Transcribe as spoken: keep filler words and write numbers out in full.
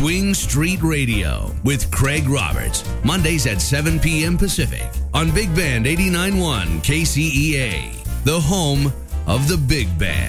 Swing Street Radio with Craig Roberts. Mondays at seven p.m. Pacific on Big Band eighty-nine point one K C E A, the home of the Big Band.